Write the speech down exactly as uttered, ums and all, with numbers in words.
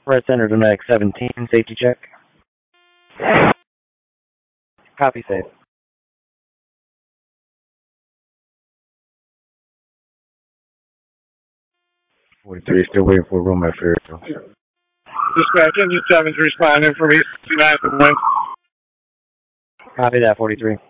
Red Center to Max seventeen, safety check. Copy, safe. forty-three, still waiting for a room at Fairfield. Dispatch, engine seven's responding for me. Copy that, forty-three.